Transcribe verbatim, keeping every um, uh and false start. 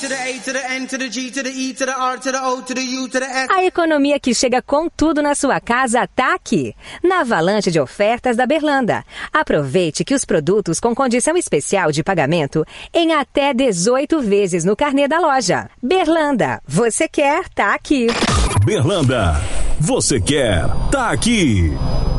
A economia que chega com tudo na sua casa tá aqui, na avalanche de ofertas da Berlanda. Aproveite que os produtos com condição especial de pagamento em até dezoito vezes no carnê da loja. Berlanda, você quer, tá aqui. Berlanda, você quer, tá aqui.